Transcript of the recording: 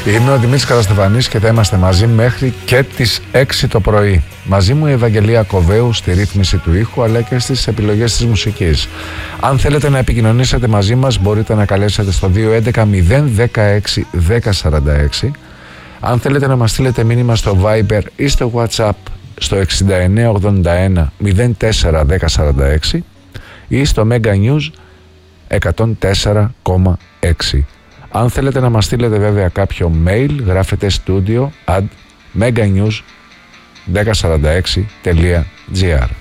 Είμαι ο Δημήτρης Καραστεφανής και θα είμαστε μαζί μέχρι και τις 6 το πρωί. Μαζί μου η Ευαγγελία Κοβέου στη ρύθμιση του ήχου αλλά και στις επιλογές της μουσικής. Αν θέλετε να επικοινωνήσετε μαζί μας μπορείτε να καλέσετε στο 211 016 1046. Αν θέλετε να μας στείλετε μήνυμα στο Viber ή στο WhatsApp στο 6981 04 1046 ή στο Mega News 104,6. Αν θέλετε να μας στείλετε βέβαια κάποιο mail, γράφετε studio@meganews1046.gr.